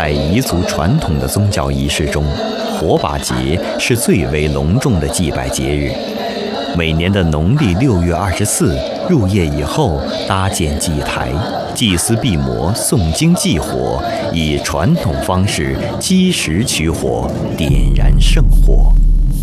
在彝族传统的宗教仪式中，火把节是最为隆重的祭拜节日。每年的农历6月24入夜以后，搭建祭台，祭司毕摩诵经祭火，以传统方式积石取火，点燃圣火。